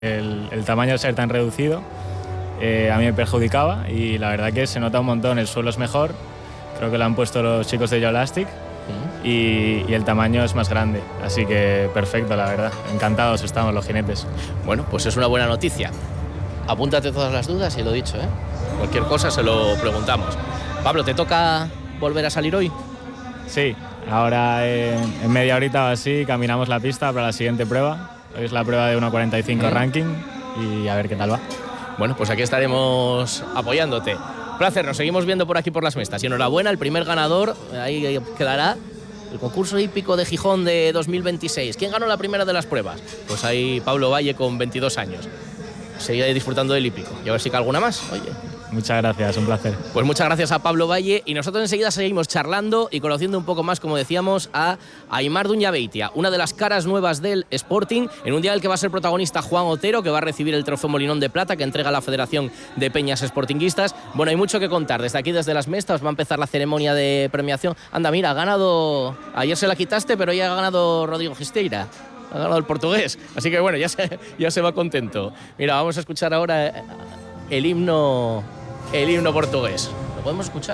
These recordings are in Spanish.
El tamaño de ser tan reducido a mí me perjudicaba y la verdad que se nota un montón, el suelo es mejor, creo que lo han puesto los chicos de Geolastic y el tamaño es más grande, así que perfecto, la verdad, encantados estamos los jinetes. Bueno, pues es una buena noticia. Apúntate todas las dudas y lo dicho, ¿eh? Cualquier cosa se lo preguntamos. Pablo, ¿te toca volver a salir hoy? Sí, ahora en media horita o así caminamos la pista para la siguiente prueba. Hoy es la prueba de 1.45 ranking y a ver qué tal va. Bueno, pues aquí estaremos apoyándote. Placer, nos seguimos viendo por aquí por las Mestas. Y enhorabuena, el primer ganador, ahí quedará el concurso hípico de Gijón de 2026. ¿Quién ganó la primera de las pruebas? Pues ahí Pablo Valle con 22 años. Seguirá disfrutando del hípico. Y a ver si cae alguna más. Oye. Muchas gracias, un placer. Pues muchas gracias a Pablo Valle y nosotros enseguida seguimos charlando y conociendo un poco más, como decíamos, a Aimar Duñabeitia, una de las caras nuevas del Sporting, en un día en el que va a ser protagonista Juan Otero, que va a recibir el trofeo Molinón de Plata que entrega la Federación de Peñas Sportinguistas. Bueno, hay mucho que contar. Desde aquí, desde las Mestas, va a empezar la ceremonia de premiación. Anda, mira, ha ganado... Ayer se la quitaste, pero ya ha ganado Rodrigo Gisteira. Ha ganado el portugués. Así que bueno, ya se va contento. Mira, vamos a escuchar ahora el himno portugués. ¿Lo podemos escuchar?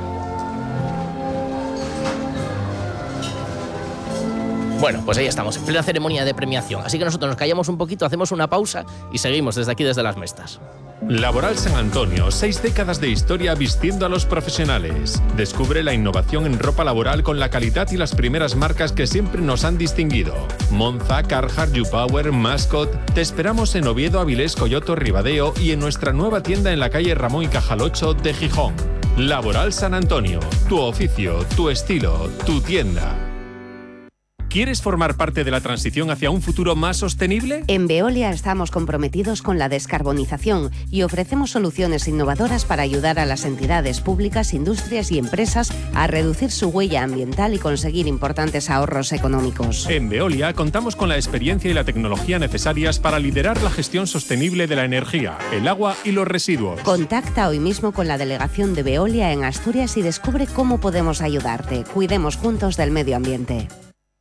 Bueno, pues ahí estamos, en plena ceremonia de premiación. Así que nosotros nos callamos un poquito, hacemos una pausa y seguimos desde aquí, desde las Mestas. Laboral San Antonio, 6 décadas de historia vistiendo a los profesionales. Descubre la innovación en ropa laboral con la calidad y las primeras marcas que siempre nos han distinguido. Monza, Carhartt, YouPower, Mascot. Te esperamos en Oviedo, Avilés, Coyoto, Ribadeo y en nuestra nueva tienda en la calle Ramón y Cajal 8 de Gijón. Laboral San Antonio, tu oficio, tu estilo, tu tienda. ¿Quieres formar parte de la transición hacia un futuro más sostenible? En Veolia estamos comprometidos con la descarbonización y ofrecemos soluciones innovadoras para ayudar a las entidades públicas, industrias y empresas a reducir su huella ambiental y conseguir importantes ahorros económicos. En Veolia contamos con la experiencia y la tecnología necesarias para liderar la gestión sostenible de la energía, el agua y los residuos. Contacta hoy mismo con la delegación de Veolia en Asturias y descubre cómo podemos ayudarte. Cuidemos juntos del medio ambiente.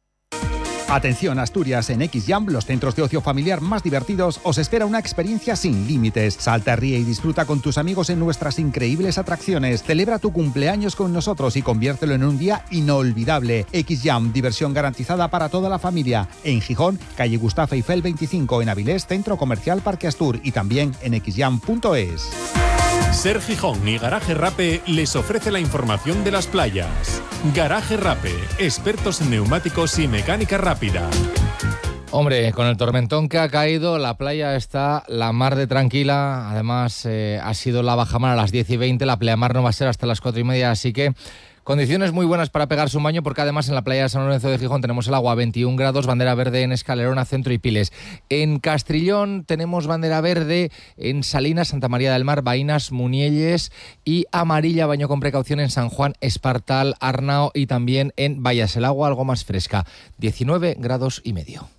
Atención Asturias, en XJam, los centros de ocio familiar más divertidos, os espera una experiencia sin límites. Salta, ríe y disfruta con tus amigos en nuestras increíbles atracciones. Celebra tu cumpleaños con nosotros y conviértelo en un día inolvidable. XJam, diversión garantizada para toda la familia. En Gijón, calle Gustavo Eiffel 25, en Avilés, Centro Comercial Parque Astur y también en xjam.es. Ser Gijón y Garaje Rape les ofrece la información de las playas. Garaje Rape, expertos en neumáticos y mecánica rápida. Hombre, con el tormentón que ha caído, la playa está la mar de tranquila. Además, ha sido la bajamar a las 10:20, la pleamar no va a ser hasta las 4:30, así que condiciones muy buenas para pegarse un baño, porque además en la playa de San Lorenzo de Gijón tenemos el agua a 21 grados, bandera verde en Escalerona, Centro y Piles. En Castrillón tenemos bandera verde, en Salinas, Santa María del Mar, Baínas, Munielles y amarilla, baño con precaución en San Juan, Espartal, Arnao y también en Vallas. El agua algo más fresca, 19 grados y medio.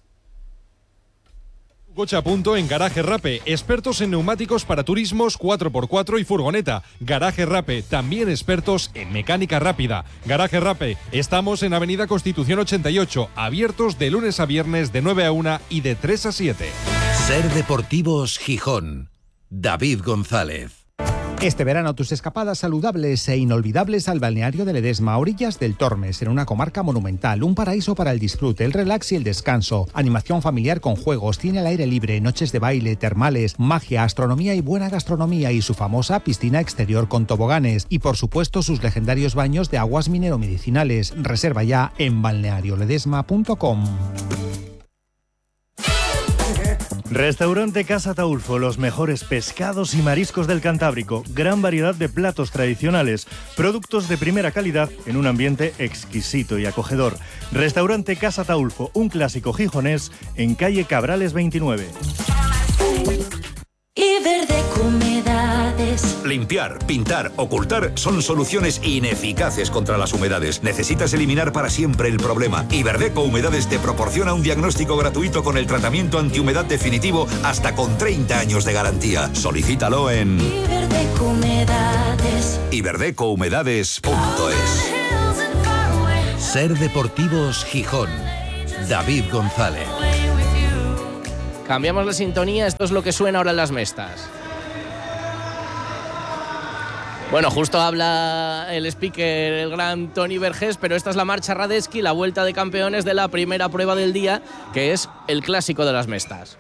Coche a punto en Garaje Rape, expertos en neumáticos para turismos 4x4 y furgoneta. Garaje Rape, también expertos en mecánica rápida. Garaje Rape, estamos en Avenida Constitución 88, abiertos de lunes a viernes de 9 a 1 y de 3 a 7. Ser Deportivos Gijón, David González. Este verano tus escapadas saludables e inolvidables al balneario de Ledesma, a orillas del Tormes, en una comarca monumental, un paraíso para el disfrute, el relax y el descanso, animación familiar con juegos, cine al aire libre, noches de baile, termales, magia, astronomía y buena gastronomía y su famosa piscina exterior con toboganes y por supuesto sus legendarios baños de aguas mineromedicinales. Reserva ya en balnearioledesma.com. Restaurante Casa Taulfo, los mejores pescados y mariscos del Cantábrico, gran variedad de platos tradicionales, productos de primera calidad en un ambiente exquisito y acogedor. Restaurante Casa Taulfo, un clásico gijonés en calle Cabrales 29. Iberdeco Humedades. Limpiar, pintar, ocultar son soluciones ineficaces contra las humedades. Necesitas eliminar para siempre el problema. Iberdeco Humedades te proporciona un diagnóstico gratuito con el tratamiento antihumedad definitivo hasta con 30 años de garantía. Solicítalo en Iberdeco Humedades. Iberdecohumedades.es. Ser Deportivos Gijón, David González. Cambiamos la sintonía, esto es lo que suena ahora en las Mestas. Bueno, justo habla el speaker, el gran Toni Vergés, pero esta es la marcha Radetzky, la vuelta de campeones de la primera prueba del día, que es el clásico de las Mestas.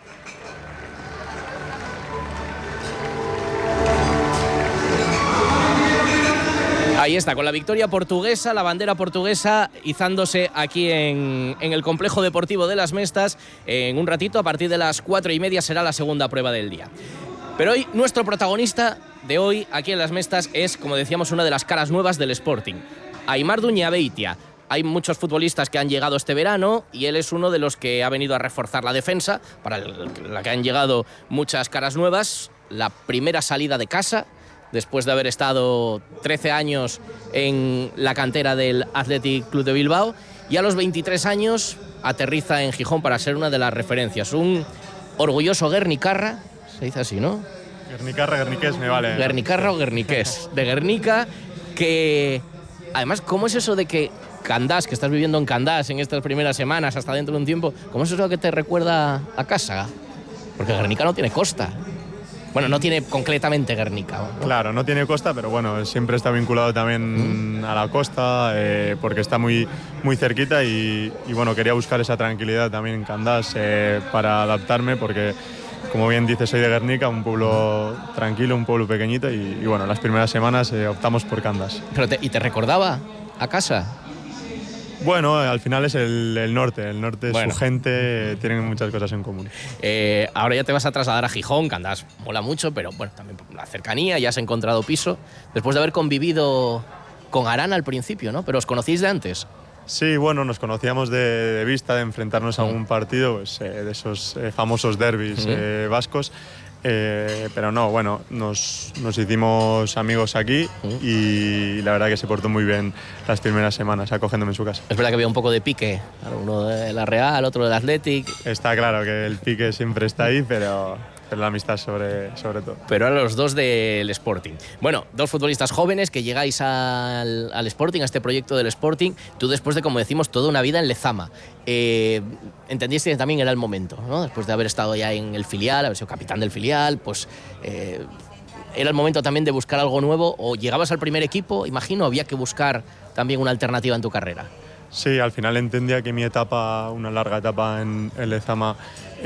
Ahí está, con la victoria portuguesa, la bandera portuguesa izándose aquí en el complejo deportivo de las Mestas. En un ratito, a partir de las 4:30, será la segunda prueba del día. Pero hoy, nuestro protagonista de hoy, aquí en las Mestas, es, como decíamos, una de las caras nuevas del Sporting, Aimar Duñabeitia. Hay muchos futbolistas que han llegado este verano y él es uno de los que ha venido a reforzar la defensa, para la que han llegado muchas caras nuevas. La primera salida de casa, después de haber estado 13 años en la cantera del Athletic Club de Bilbao, y a los 23 años aterriza en Gijón para ser una de las referencias. Un orgulloso guernicarra, se dice así, ¿no? Guernicarra, guerniqués, me vale. Guernicarra o guerniqués, de Guernica, que además, ¿cómo es eso de que Candás, que estás viviendo en Candás en estas primeras semanas, hasta dentro de un tiempo, cómo es eso que te recuerda a casa? Porque Guernica no tiene costa. Bueno, no tiene concretamente Guernica, ¿no? Claro, no tiene costa, pero bueno, siempre está vinculado también a la costa, porque está muy, muy cerquita y bueno, quería buscar esa tranquilidad también en Candás para adaptarme, porque como bien dices, soy de Guernica, un pueblo tranquilo, un pueblo pequeñito y bueno, las primeras semanas optamos por Candás. ¿Y te recordaba a casa? Bueno, al final es el norte, Bueno. Su gente, tienen muchas cosas en común. Ahora ya te vas a trasladar a Gijón, Candás mola mucho, pero bueno, también por la cercanía, ya has encontrado piso, después de haber convivido con Arana al principio, ¿no? Pero ¿os conocéis de antes? Sí, bueno, nos conocíamos de vista, de enfrentarnos a algún partido, pues, de esos famosos derbis vascos. Pero no, bueno, nos hicimos amigos aquí y la verdad que se portó muy bien las primeras semanas acogiéndome en su casa. Es verdad que había un poco de pique, uno de la Real, otro del Athletic. Está claro que el pique siempre está ahí, pero la amistad sobre todo. Pero ahora los dos del Sporting. Bueno, dos futbolistas jóvenes que llegáis al Sporting, a este proyecto del Sporting, tú después de, como decimos, toda una vida en Lezama. Entendiste que también era el momento, ¿no? Después de haber estado ya en el filial, haber sido capitán del filial, pues era el momento también de buscar algo nuevo. ¿O llegabas al primer equipo, imagino, había que buscar también una alternativa en tu carrera? Sí, al final entendía que mi etapa, una larga etapa en Lezama,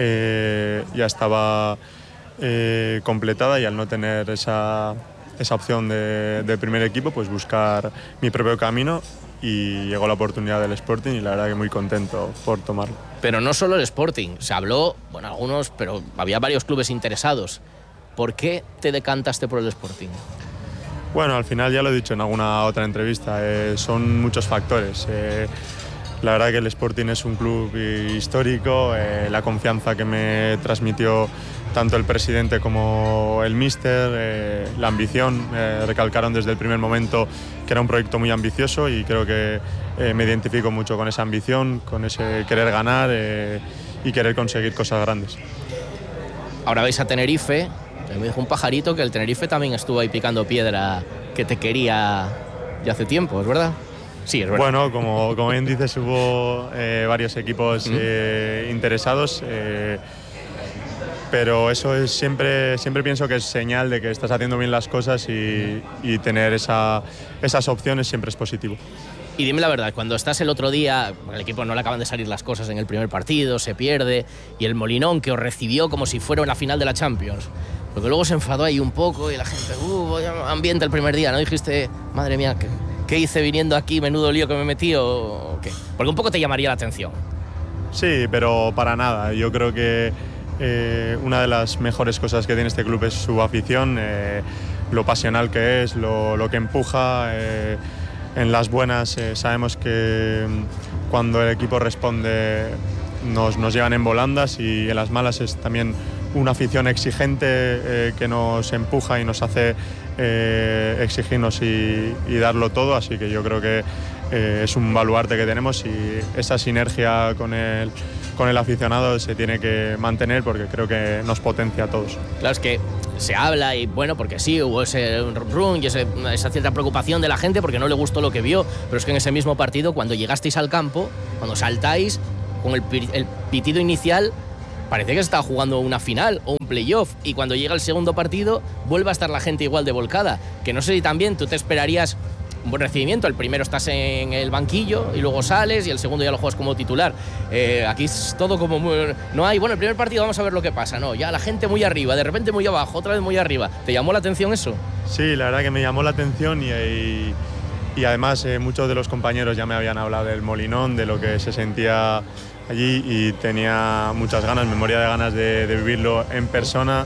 ya estaba completada, y al no tener esa opción de primer equipo, pues buscar mi propio camino, y llegó la oportunidad del Sporting y la verdad que muy contento por tomarlo. Pero no solo el Sporting, se habló, bueno, algunos, pero había varios clubes interesados. ¿Por qué te decantaste por el Sporting? Bueno, al final ya lo he dicho en alguna otra entrevista, son muchos factores. La verdad que el Sporting es un club histórico, la confianza que me transmitió tanto el presidente como el míster, la ambición, recalcaron desde el primer momento que era un proyecto muy ambicioso, y creo que me identifico mucho con esa ambición, con ese querer ganar y querer conseguir cosas grandes. Ahora vais a Tenerife. Me dijo un pajarito que el Tenerife también estuvo ahí picando piedra, que te quería ya hace tiempo, ¿es verdad? Sí, es verdad. Bueno, como bien dices, hubo varios equipos interesados, pero eso es siempre pienso que es señal de que estás haciendo bien las cosas, y tener esas opciones siempre es positivo. Y dime la verdad, cuando estás el otro día, el equipo no le acaban de salir las cosas en el primer partido, se pierde, y el Molinón, que os recibió como si fuera la final de la Champions, porque luego se enfadó ahí un poco y la gente, vaya ambiente el primer día, ¿no? Dijiste, madre mía, ¿qué hice viniendo aquí? Menudo lío que me metí, ¿o qué? Porque un poco te llamaría la atención. Sí, pero para nada. Yo creo que una de las mejores cosas que tiene este club es su afición, lo pasional que es, lo que empuja. En las buenas sabemos que cuando el equipo responde nos llevan en volandas, y en las malas es también una afición exigente que nos empuja y nos hace exigirnos y darlo todo, así que yo creo que es un baluarte que tenemos, y esa sinergia con el aficionado se tiene que mantener, porque creo que nos potencia a todos. Claro, es que se habla, y bueno, porque sí, hubo ese run y esa cierta preocupación de la gente porque no le gustó lo que vio, pero es que en ese mismo partido, cuando llegasteis al campo, cuando saltáis con el pitido inicial, parecía que se estaba jugando una final o un playoff, y cuando llega el segundo partido vuelve a estar la gente igual de volcada, que no sé si también tú te esperarías un buen recibimiento. El primero estás en el banquillo y luego sales, y el segundo ya lo juegas como titular. Aquí es todo como muy... No hay, bueno, el primer partido vamos a ver lo que pasa, no, ya la gente muy arriba, de repente muy abajo, otra vez muy arriba. ¿Te llamó la atención eso? Sí, la verdad que me llamó la atención y además muchos de los compañeros ya me habían hablado del Molinón, de lo que se sentía allí, y tenía muchas ganas, memoria de ganas de vivirlo en persona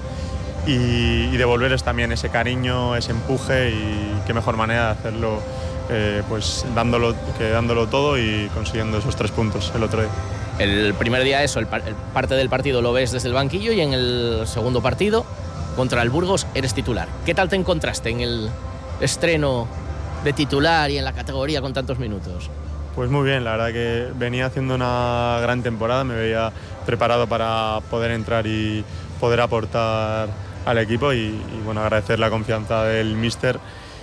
y devolverles también ese cariño, ese empuje, y qué mejor manera de hacerlo pues dándolo todo y consiguiendo esos 3 puntos el otro día. El primer día eso, el parte del partido lo ves desde el banquillo, y en el segundo partido contra el Burgos eres titular. ¿Qué tal te encontraste en el estreno de titular y en la categoría con tantos minutos? Pues muy bien, la verdad que venía haciendo una gran temporada, me veía preparado para poder entrar y poder aportar al equipo, y bueno, agradecer la confianza del míster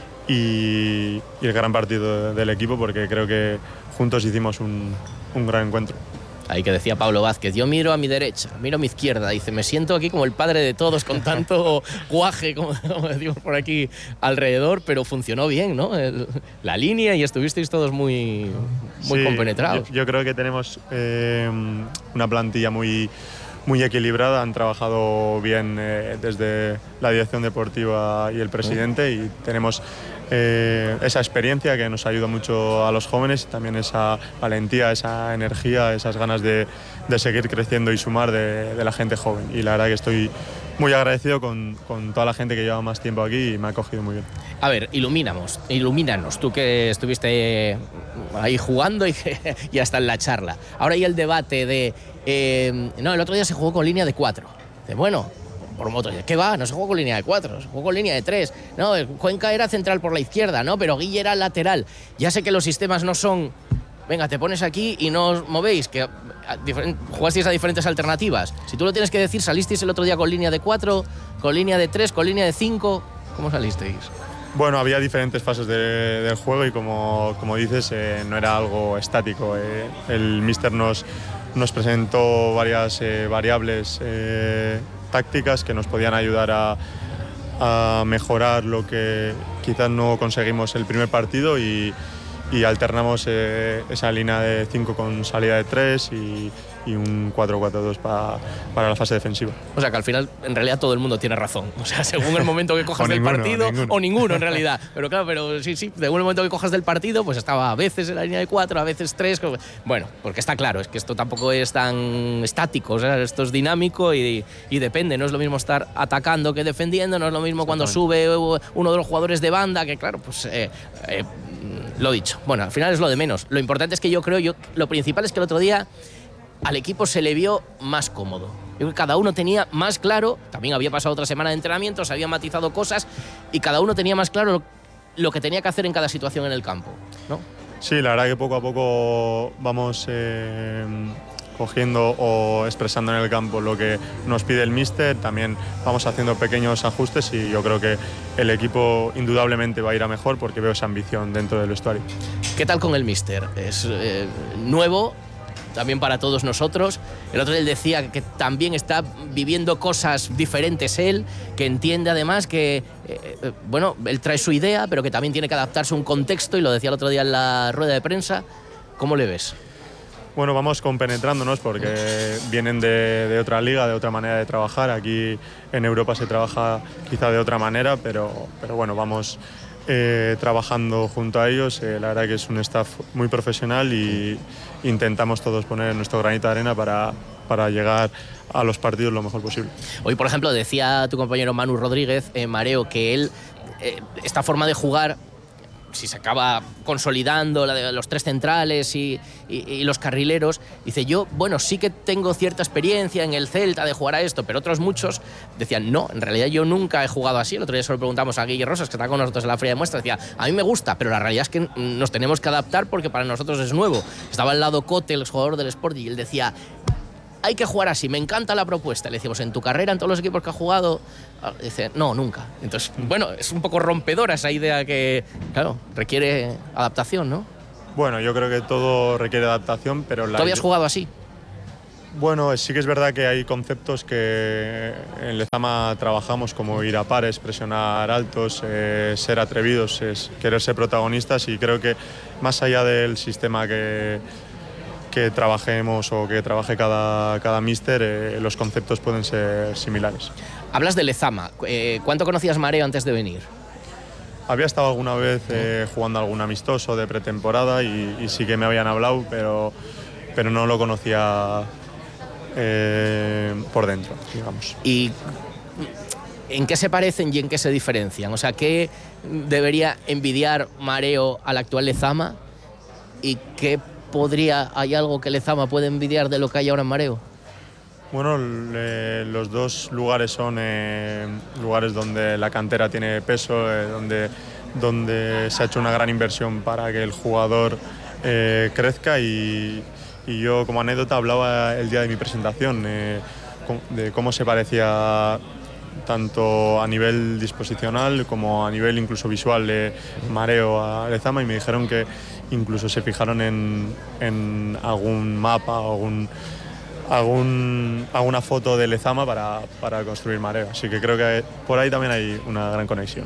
y el gran partido del equipo, porque creo que juntos hicimos un gran encuentro. Ahí que decía Pablo Vázquez, yo miro a mi derecha, miro a mi izquierda, dice, me siento aquí como el padre de todos, con tanto guaje, como decimos por aquí, alrededor, pero funcionó bien, ¿no? La línea, y estuvisteis todos muy Sí, compenetrados. Yo creo que tenemos una plantilla muy equilibrada, han trabajado bien desde la dirección deportiva y el presidente, y tenemos esa experiencia que nos ayuda mucho a los jóvenes, también esa valentía, esa energía, esas ganas de seguir creciendo y sumar de la gente joven, y la verdad que estoy muy agradecido con toda la gente que lleva más tiempo aquí y me ha acogido muy bien. A ver, ilumínanos, tú que estuviste ahí jugando y hasta en la charla. Ahora hay el debate de... no, el otro día se jugó con línea de 4. Bueno, por moto, ¿qué va? No se jugó con línea de 4, se jugó con línea de 3. No, Cuenca era central por la izquierda, ¿no? Pero Guille era lateral. Ya sé que los sistemas no son... Venga, te pones aquí y no os movéis, que jugasteis a diferentes alternativas. Si tú lo tienes que decir, ¿salisteis el otro día con línea de 4, con línea de 3, con línea de 5? ¿Cómo salisteis? Bueno, había diferentes fases del juego y como dices, no era algo estático. El míster nos presentó varias variables tácticas que nos podían ayudar a mejorar lo que quizás no conseguimos el primer partido, y alternamos esa línea de 5 con salida de 3 y un 4-4-2 para la fase defensiva. O sea que al final, en realidad, todo el mundo tiene razón. O sea, según el momento que cojas del partido, o ninguno en realidad. Pero claro, sí, según el momento que cojas del partido, pues estaba a veces en la línea de 4, a veces 3. Bueno, porque está claro, es que esto tampoco es tan estático, o sea, esto es dinámico y depende. No es lo mismo estar atacando que defendiendo, no es lo mismo cuando sube uno de los jugadores de banda, que claro, pues... lo dicho. Bueno, al final es lo de menos. Lo importante es que lo principal es que el otro día al equipo se le vio más cómodo. Yo creo que cada uno tenía más claro, también había pasado otra semana de entrenamiento, se habían matizado cosas, y cada uno tenía más claro lo que tenía que hacer en cada situación en el campo, ¿no? Sí, la verdad que poco a poco vamos cogiendo o expresando en el campo lo que nos pide el míster. También vamos haciendo pequeños ajustes, y yo creo que el equipo indudablemente va a ir a mejor, porque veo esa ambición dentro del vestuario. ¿Qué tal con el míster? Es nuevo también para todos nosotros. El otro día él decía que también está viviendo cosas diferentes él, que entiende además que, bueno, él trae su idea, pero que también tiene que adaptarse a un contexto, y lo decía el otro día en la rueda de prensa. ¿Cómo le ves? Bueno, vamos compenetrándonos porque vienen de otra liga, de otra manera de trabajar. Aquí en Europa se trabaja quizá de otra manera, pero bueno, vamos trabajando junto a ellos. La verdad que es un staff muy profesional y intentamos todos poner nuestro granito de arena para llegar a los partidos lo mejor posible. Hoy, por ejemplo, decía tu compañero Manu Rodríguez, Mareo, que él, esta forma de jugar, si se acaba consolidando, la de los 3 centrales y los carrileros, dice, yo, bueno, sí que tengo cierta experiencia en el Celta de jugar a esto, pero otros muchos decían, no, en realidad yo nunca he jugado así. El otro día se lo preguntamos a Guille Rosas, que está con nosotros en la feria de muestras, decía, a mí me gusta, pero la realidad es que nos tenemos que adaptar porque para nosotros es nuevo. Estaba al lado Cote, el jugador del Sporting, y él decía, hay que jugar así, me encanta la propuesta. Le decimos, ¿en tu carrera, en todos los equipos que has jugado? Dice, no, nunca. Entonces, bueno, es un poco rompedora esa idea que, claro, requiere adaptación, ¿no? Bueno, yo creo que todo requiere adaptación, pero... ¿Tú habías jugado así? Bueno, sí que es verdad que hay conceptos que en Lezama trabajamos, como ir a pares, presionar altos, ser atrevidos, querer ser protagonistas, y creo que más allá del sistema que trabajemos o que trabaje cada míster, los conceptos pueden ser similares. Hablas de Lezama. ¿Cuánto conocías Mareo antes de venir? Había estado alguna vez jugando algún amistoso de pretemporada y sí que me habían hablado, pero no lo conocía por dentro, digamos. ¿Y en qué se parecen y en qué se diferencian? O sea, ¿qué debería envidiar Mareo al actual Lezama? ¿Y qué hay algo que Lezama puede envidiar de lo que hay ahora en Mareo? Bueno, los dos lugares son lugares donde la cantera tiene peso, donde se ha hecho una gran inversión para que el jugador crezca, y yo, como anécdota, hablaba el día de mi presentación de cómo se parecía tanto a nivel disposicional como a nivel incluso visual de Mareo a Lezama, y me dijeron que incluso se fijaron en algún mapa o alguna foto de Lezama para construir Mareo. Así que creo que por ahí también hay una gran conexión.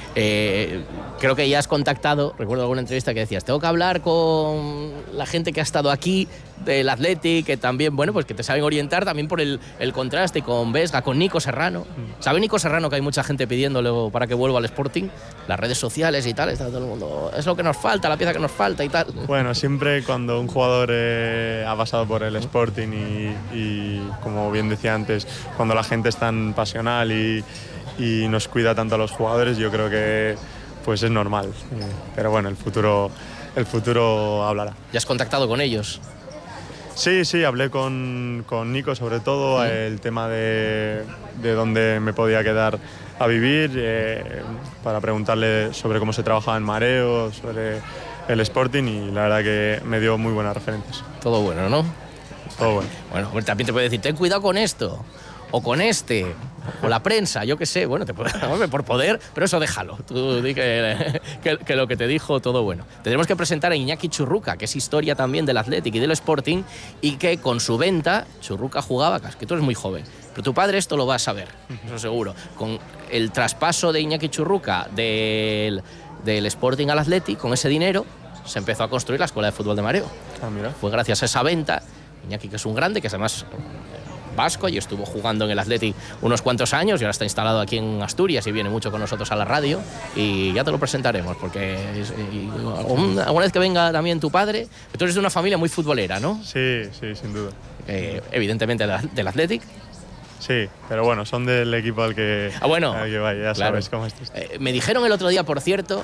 Creo que ya has contactado, recuerdo alguna entrevista que decías, tengo que hablar con la gente que ha estado aquí del Athletic, que también, bueno, pues que te saben orientar también por el contraste con Vesga, con Nico Serrano. ¿Sabe Nico Serrano que hay mucha gente pidiéndole para que vuelva al Sporting? Las redes sociales y tal, está todo el mundo, es lo que nos falta, la pieza que nos falta y tal. Bueno, siempre cuando un jugador ha pasado por el Sporting y como bien decía antes, cuando la gente es tan pasional y nos cuida tanto a los jugadores, yo creo que pues es normal. Pero bueno, el futuro hablará. ¿Ya has contactado con ellos? Sí, hablé con Nico sobre todo, el tema de dónde me podía quedar a vivir, para preguntarle sobre cómo se trabajaba en Mareo, sobre el Sporting, y la verdad que me dio muy buenas referencias. Todo bueno, ¿no? Todo bueno. Bueno, pues también te puede decir, ten cuidado con esto, o con este, o la prensa, yo qué sé, bueno, por poder, pero eso déjalo. Tú di que lo que te dijo, todo bueno. Tendremos que presentar a Iñaki Churruca, que es historia también del Athletic y del Sporting, y que con su venta, Churruca jugaba, que tú eres muy joven, pero tu padre esto lo va a saber, eso seguro. Con el traspaso de Iñaki Churruca del Sporting al Athletic, con ese dinero, se empezó a construir la Escuela de Fútbol de Mareo. Ah, mira. Fue gracias a esa venta. Iñaki, que es un grande, que es además vasco y estuvo jugando en el Athletic unos cuantos años y ahora está instalado aquí en Asturias y viene mucho con nosotros a la radio, y ya te lo presentaremos porque alguna vez que venga también tu padre. Tú eres de una familia muy futbolera, ¿no? Sí, sin duda. Evidentemente del Athletic. Sí, pero bueno, son del equipo al que vaya, ya claro. Sabes cómo es esto. Me dijeron el otro día, por cierto,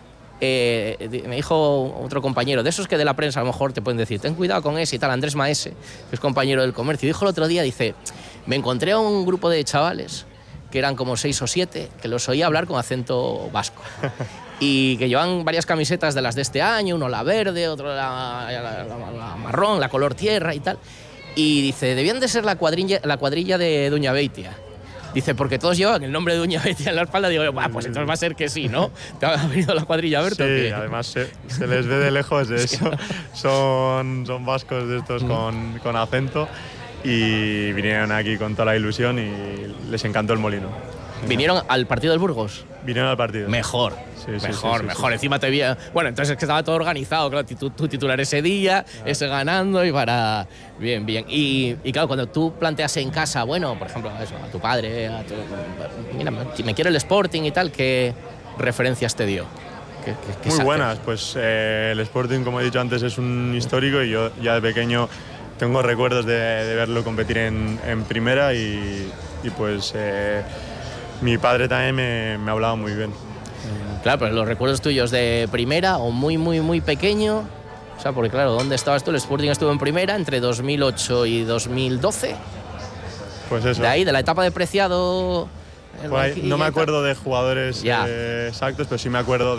me dijo otro compañero, de esos que de la prensa a lo mejor te pueden decir, ten cuidado con ese y tal, Andrés Maese, que es compañero del Comercio, dijo el otro día, dice, me encontré a un grupo de chavales, que eran como 6 o 7, que los oía hablar con acento vasco, y que llevan varias camisetas de las de este año, uno la verde, otro la marrón, la color tierra y tal, y dice, debían de ser la cuadrilla de Doña Beitia. Dice, porque todos llevan el nombre de Doña Beitia en la espalda. Digo, pues entonces va a ser que sí, ¿no? ¿Te ha venido la cuadrilla a verte? Sí, además se les ve de lejos de eso. Son vascos de estos con acento, y vinieron aquí con toda la ilusión y les encantó el Molino. ¿Vinieron al partido del Burgos? Vinieron al partido. Mejor. Mejor. Sí. Encima te vi. Bueno, entonces es que estaba todo organizado, claro, tu titular ese día, ese ganando y para. Bien. Y claro, cuando tú planteas en casa, bueno, por ejemplo, eso, a tu padre, mira, me quiere el Sporting y tal, ¿qué referencias te dio? Muy buenas, pues el Sporting, como he dicho antes, es un histórico, y yo ya de pequeño tengo recuerdos de verlo competir en primera, y pues mi padre también me hablaba muy bien. Claro, pero los recuerdos tuyos de primera o muy pequeño, o sea, porque claro, ¿dónde estabas tú? El Sporting estuvo en primera entre 2008 y 2012. Pues eso. De ahí, de la etapa de Preciado. No me acuerdo de jugadores exactos, pero sí me acuerdo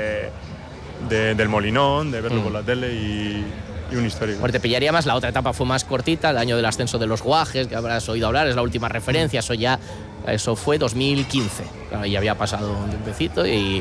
del Molinón, de verlo por la tele y un histórico. Porque te pillaría más, la otra etapa fue más cortita, el año del ascenso de los Guajes, que habrás oído hablar, es la última referencia, eso fue 2015. Claro, ya había pasado un tiempecito y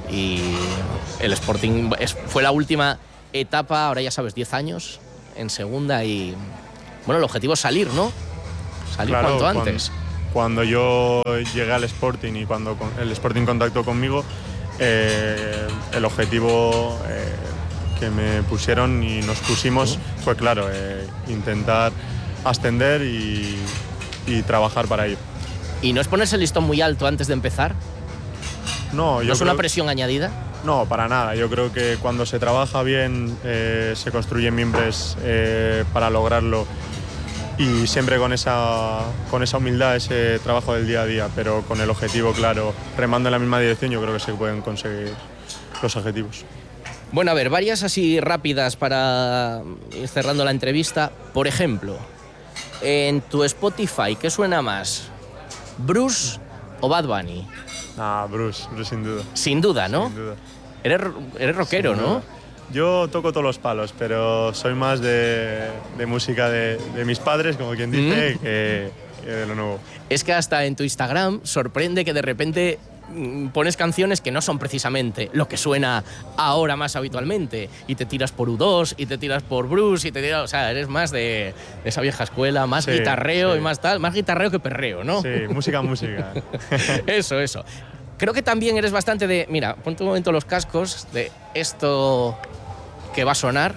el Sporting fue la última etapa, ahora ya sabes, 10 años en segunda y bueno, el objetivo es salir, ¿no? Salir Claro, cuanto antes. Cuando yo llegué al Sporting y cuando el Sporting contactó conmigo, el objetivo que me pusieron y nos pusimos fue, claro, intentar ascender y trabajar para ello. ¿Y no es ponerse el listón muy alto antes de empezar? No, ¿No es una presión añadida? No, para nada. Yo creo que cuando se trabaja bien se construyen mimbres para lograrlo, y siempre con esa humildad, ese trabajo del día a día, pero con el objetivo claro, remando en la misma dirección, yo creo que se pueden conseguir los objetivos. Bueno, a ver, varias así rápidas para ir cerrando la entrevista. Por ejemplo, en tu Spotify, ¿qué suena más? ¿Bruce o Bad Bunny? Bruce sin duda. Sin duda, ¿no? Sin duda. Eres rockero, ¿no? Yo toco todos los palos, pero soy más de música de mis padres, como quien dice, que de lo nuevo. Es que hasta en tu Instagram sorprende que de repente pones canciones que no son precisamente lo que suena ahora más habitualmente, y te tiras por U2 y te tiras por Bruce y te tiras, o sea, eres más de esa vieja escuela, más guitarreo y más tal, más guitarreo que perreo, ¿no? Sí, música. Eso. Creo que también eres bastante de, mira, ponte un momento los cascos de esto que va a sonar.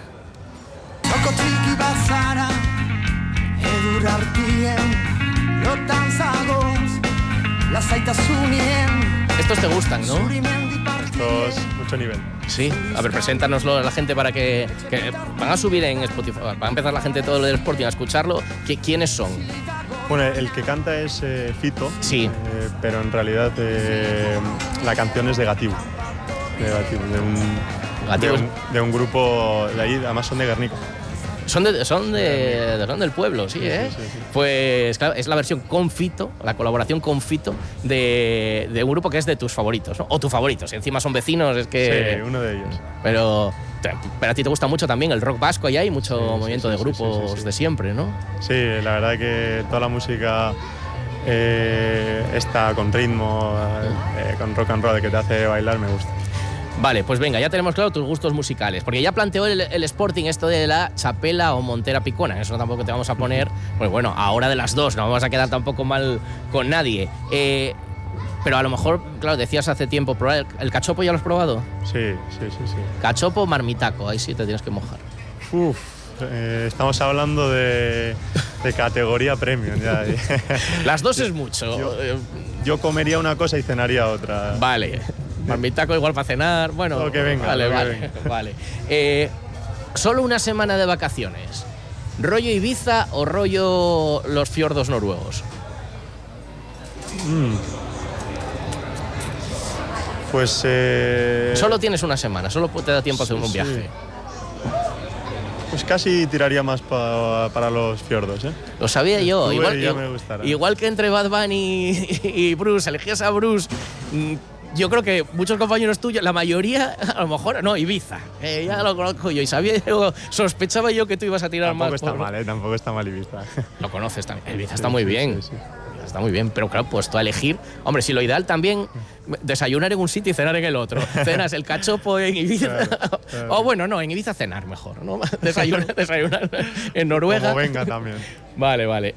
Estos te gustan, ¿no? Estos, mucho nivel. Sí, a ver, preséntanoslo a la gente para que van a subir en Spotify, va a empezar la gente todo lo del Sporting a escucharlo. ¿Quiénes son? Bueno, el que canta es Fito, sí. Pero en realidad la canción es de Gatibu. De un grupo de ahí, además son de Guernica. Son del pueblo, sí, ¿eh? Sí. Pues claro, es la versión con Fito, la colaboración con Fito de un grupo que es de tus favoritos, ¿no? O tus favoritos, y encima son vecinos, es que... Sí, uno de ellos. Pero a ti te gusta mucho también el rock vasco, allá hay mucho movimiento de grupos de siempre, ¿no? Sí, la verdad que toda la música está con ritmo, con rock and roll, que te hace bailar, me gusta. Vale, pues venga, ya tenemos claro tus gustos musicales, porque ya planteó el Sporting esto de la chapela o montera picona, eso tampoco te vamos a poner, pues bueno, ahora de las dos, no vamos a quedar tampoco mal con nadie. Pero a lo mejor, claro, decías hace tiempo, probar el cachopo, ¿ya lo has probado? Sí. Cachopo o marmitaco, ahí sí te tienes que mojar. Estamos hablando de categoría premium ya. Las dos es mucho. Yo comería una cosa y cenaría otra. Vale. Marmitaco igual para cenar, bueno. Lo que venga. Vale. Solo una semana de vacaciones. ¿Rollo Ibiza o rollo los fiordos noruegos? Pues... Solo tienes una semana, solo te da tiempo a hacer un viaje. Pues casi tiraría más para los fiordos, ¿eh? Lo sabía yo. Me igual que entre Bad Bunny y Bruce, elegías a Bruce. Yo creo que muchos compañeros tuyos, la mayoría, a lo mejor, no, Ibiza. Ya lo conozco yo y sospechaba yo que tú ibas a tirar tampoco más. Tampoco está mal Ibiza. Lo conoces también. Ibiza está muy bien. Sí. Está muy bien, pero claro, puesto a elegir. Hombre, si lo ideal también, desayunar en un sitio y cenar en el otro. Cenas el cachopo en Ibiza. Claro. O bueno, no, en Ibiza cenar mejor, ¿no? Desayunar en Noruega. Como venga también. Vale.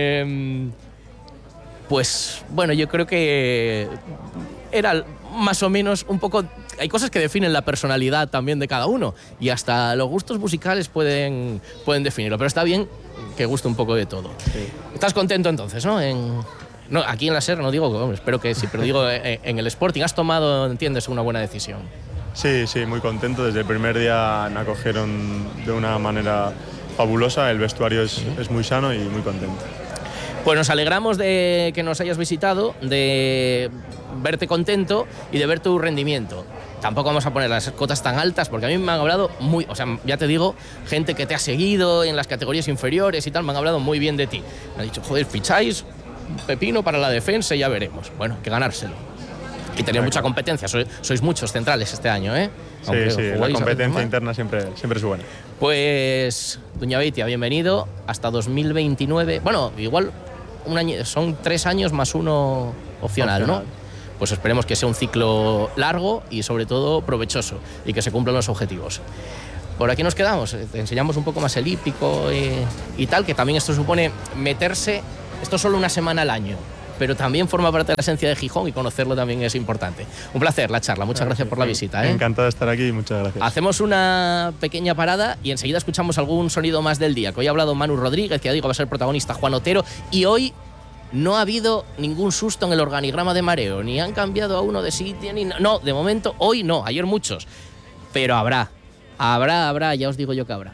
Pues bueno, yo creo que era más o menos un poco... Hay cosas que definen la personalidad también de cada uno y hasta los gustos musicales pueden definirlo, pero está bien que guste un poco de todo. Sí. ¿Estás contento entonces, no? No, aquí en la SER no digo, hombre, espero que sí, pero digo en el Sporting has tomado, entiendes, una buena decisión. Sí, muy contento. Desde el primer día me acogieron de una manera fabulosa, el vestuario es muy sano y muy contento. Pues nos alegramos de que nos hayas visitado, de verte contento y de ver tu rendimiento. Tampoco vamos a poner las cotas tan altas porque a mí me han hablado muy... O sea, ya te digo, gente que te ha seguido en las categorías inferiores y tal, me han hablado muy bien de ti. Me han dicho, joder, ficháis pepino para la defensa y ya veremos. Bueno, hay que ganárselo. Y tenéis mucha competencia, sois muchos centrales este año, ¿eh? Sí, la competencia interna siempre es buena. Pues, Duña Beitia, bienvenido hasta 2029. Bueno, igual un año, son 3 años más uno opcional, ¿no? Pues esperemos que sea un ciclo largo y sobre todo provechoso y que se cumplan los objetivos. Por aquí nos quedamos, te enseñamos un poco más el hípico y tal, que también esto supone meterse, esto solo una semana al año, pero también forma parte de la esencia de Gijón y conocerlo también es importante. Un placer la charla, muchas gracias por la visita. Encantado de estar aquí y muchas gracias. Hacemos una pequeña parada y enseguida escuchamos algún sonido más del día, que hoy ha hablado Manu Rodríguez, que ya digo va a ser protagonista Juan Otero, y hoy no ha habido ningún susto en el organigrama de mareo, ni han cambiado a uno de sitio, ni no, de momento hoy no, ayer muchos, pero habrá, ya os digo yo que habrá.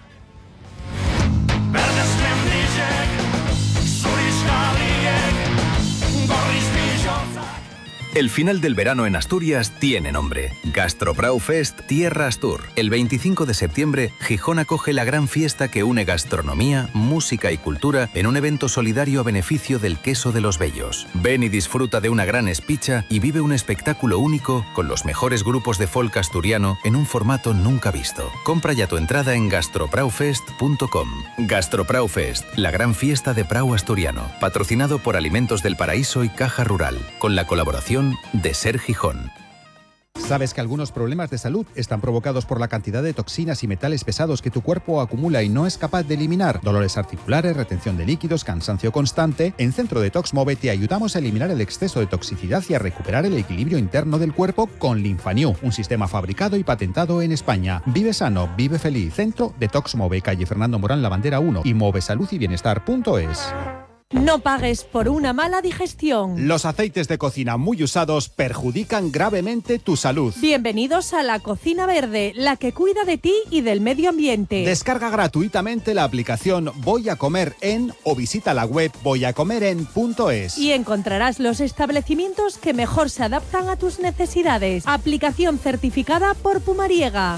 El final del verano en Asturias tiene nombre. Gastrobrau Fest Tierra Astur. El 25 de septiembre, Gijón acoge la gran fiesta que une gastronomía, música y cultura en un evento solidario a beneficio del queso de los Bellos. Ven y disfruta de una gran espicha y vive un espectáculo único con los mejores grupos de folk asturiano en un formato nunca visto. Compra ya tu entrada en gastrobraufest.com. Gastrobrau Fest, la gran fiesta de Prau asturiano, patrocinado por Alimentos del Paraíso y Caja Rural, con la colaboración de Ser Gijón. ¿Sabes que algunos problemas de salud están provocados por la cantidad de toxinas y metales pesados que tu cuerpo acumula y no es capaz de eliminar? Dolores articulares, retención de líquidos, cansancio constante. En Centro Detox Move te ayudamos a eliminar el exceso de toxicidad y a recuperar el equilibrio interno del cuerpo con Linfanew, un sistema fabricado y patentado en España. Vive sano, vive feliz. Centro Detox Move, calle Fernando Morán, La Bandera 1 y movesaludyBienestar.es. No pagues por una mala digestión. Los aceites de cocina muy usados perjudican gravemente tu salud. Bienvenidos a la Cocina Verde, la que cuida de ti y del medio ambiente. Descarga gratuitamente la aplicación Voy a Comer En o visita la web voyacomeren.es. Y encontrarás los establecimientos que mejor se adaptan a tus necesidades. Aplicación certificada por Pumariega.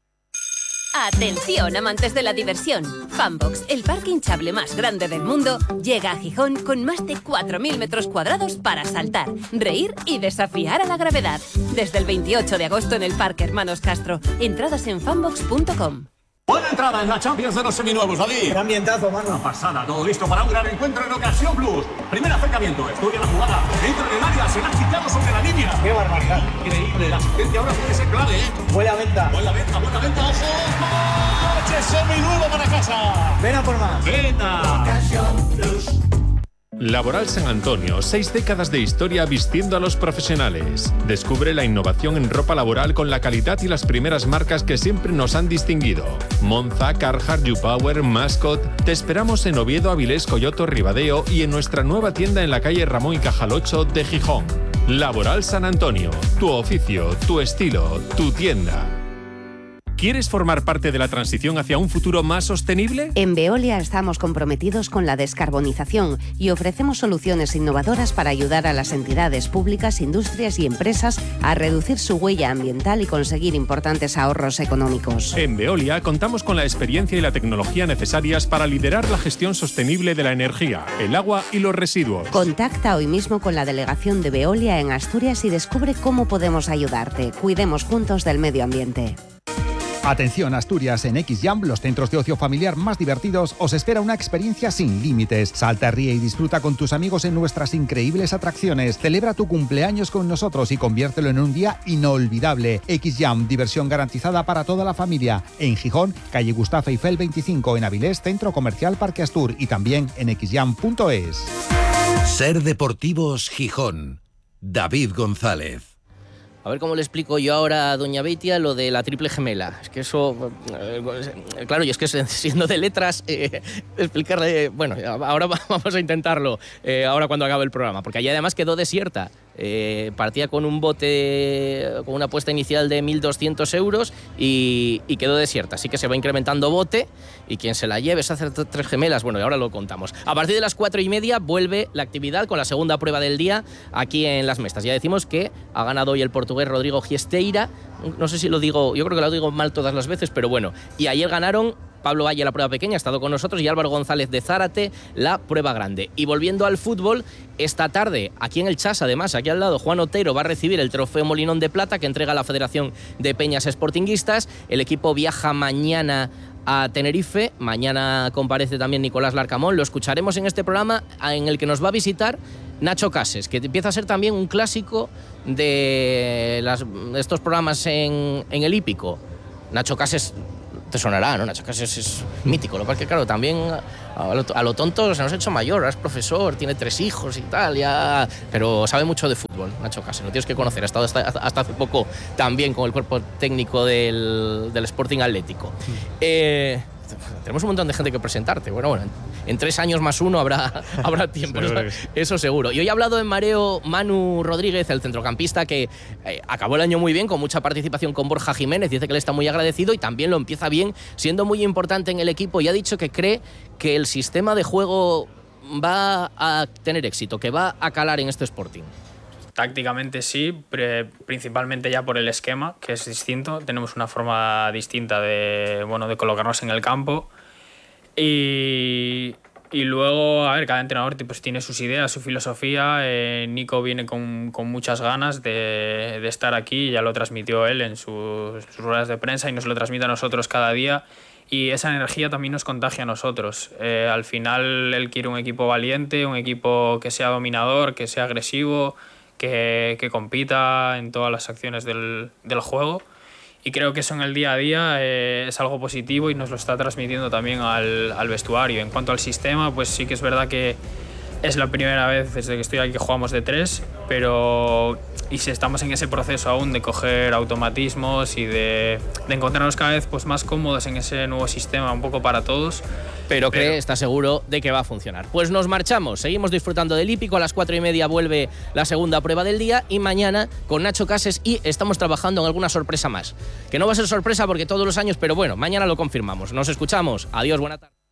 Atención, amantes de la diversión. Funbox, el parque hinchable más grande del mundo, llega a Gijón con más de 4.000 metros cuadrados para saltar, reír y desafiar a la gravedad. Desde el 28 de agosto en el Parque Hermanos Castro. Entradas en funbox.com. Buena entrada en la Champions de los seminuevos, David. Gran ambientazo, mano. Una pasada, todo listo para un gran encuentro en Ocasión Plus. Primer acercamiento, estudia la jugada. Entra en el área, se la ha quitado sobre la línea. ¡Qué barbaridad! Increíble, la asistencia ahora puede ser clave, ¿eh? Buena venta. Buena venta, ojo. ¡Coche seminuevo para casa! Ven a por más. Venga. Ocasión Plus. Laboral San Antonio, 6 décadas de historia vistiendo a los profesionales. Descubre la innovación en ropa laboral con la calidad y las primeras marcas que siempre nos han distinguido. Monza, Carhartt, YouPower, Mascot. Te esperamos en Oviedo, Avilés, Coyoto, Ribadeo y en nuestra nueva tienda en la calle Ramón y Cajal 8 de Gijón. Laboral San Antonio, tu oficio, tu estilo, tu tienda. ¿Quieres formar parte de la transición hacia un futuro más sostenible? En Veolia estamos comprometidos con la descarbonización y ofrecemos soluciones innovadoras para ayudar a las entidades públicas, industrias y empresas a reducir su huella ambiental y conseguir importantes ahorros económicos. En Veolia contamos con la experiencia y la tecnología necesarias para liderar la gestión sostenible de la energía, el agua y los residuos. Contacta hoy mismo con la delegación de Veolia en Asturias y descubre cómo podemos ayudarte. Cuidemos juntos del medio ambiente. Atención Asturias, en XJAM, los centros de ocio familiar más divertidos, os espera una experiencia sin límites. Salta, ríe y disfruta con tus amigos en nuestras increíbles atracciones. Celebra tu cumpleaños con nosotros y conviértelo en un día inolvidable. XJAM, diversión garantizada para toda la familia. En Gijón, calle Gustavo Eiffel 25, en Avilés, Centro Comercial Parque Astur y también en xjam.es. Ser Deportivos Gijón. David González. A ver cómo le explico yo ahora a doña Beitia lo de la triple gemela. Es que eso... claro, y es que siendo de letras, explicarle... Bueno, ahora vamos a intentarlo, ahora cuando acabe el programa, porque allí además quedó desierta. Partía con un bote, con una apuesta inicial de 1.200 euros y quedó desierta. Así que se va incrementando bote y quien se la lleve es hacer tres gemelas. Bueno, y ahora lo contamos. A partir de las 4:30 vuelve la actividad con la segunda prueba del día aquí en Las Mestas. Ya decimos que ha ganado hoy el portugués Rodrigo Giesteira. No sé si lo digo, yo creo que lo digo mal todas las veces, pero bueno. Y ayer ganaron Pablo Valle la prueba pequeña, ha estado con nosotros, y Álvaro González de Zárate la prueba grande. Y volviendo al fútbol, esta tarde, aquí en el Chas, además, aquí al lado, Juan Otero va a recibir el trofeo Molinón de Plata que entrega la Federación de Peñas Sportinguistas. El equipo viaja mañana a Tenerife, mañana comparece también Nicolás Larcamón, lo escucharemos en este programa en el que nos va a visitar Nacho Cases, que empieza a ser también un clásico de estos programas en el hípico. Nacho Cases, te sonará, ¿no? Nacho Cases es mítico. Lo que pasa es que, claro, también a lo tonto se nos ha hecho mayor. Ahora es profesor, tiene 3 hijos y tal, ya... Pero sabe mucho de fútbol, Nacho Cases. Lo tienes que conocer. Ha estado hasta hace poco también con el cuerpo técnico del Sporting Atlético. Tenemos un montón de gente que presentarte. Bueno, en 3 años más 1 habrá tiempo, eso seguro. Y hoy ha hablado en mareo Manu Rodríguez, el centrocampista que acabó el año muy bien, con mucha participación con Borja Jiménez. Dice que le está muy agradecido y también lo empieza bien, siendo muy importante en el equipo. Y ha dicho que cree que el sistema de juego va a tener éxito, que va a calar en este Sporting. Tácticamente sí, principalmente ya por el esquema, que es distinto. Tenemos una forma distinta de colocarnos en el campo. Y luego, a ver, cada entrenador pues tiene sus ideas, su filosofía. Nico viene con muchas ganas de estar aquí, ya lo transmitió él en sus ruedas de prensa y nos lo transmite a nosotros cada día. Y esa energía también nos contagia a nosotros. Al final él quiere un equipo valiente, un equipo que sea dominador, que sea agresivo, que compita en todas las acciones del juego, y creo que eso en el día a día es algo positivo y nos lo está transmitiendo también al vestuario. En cuanto al sistema, pues sí que es verdad que es la primera vez desde que estoy aquí que jugamos de 3, pero estamos en ese proceso aún de coger automatismos y de encontrarnos cada vez pues más cómodos en ese nuevo sistema, un poco para todos. Pero está seguro de que va a funcionar. Pues nos marchamos, seguimos disfrutando del hípico. A las 4:30 vuelve la segunda prueba del día y mañana con Nacho Cases, y estamos trabajando en alguna sorpresa más. Que no va a ser sorpresa porque todos los años, pero bueno, mañana lo confirmamos. Nos escuchamos. Adiós, buena tarde.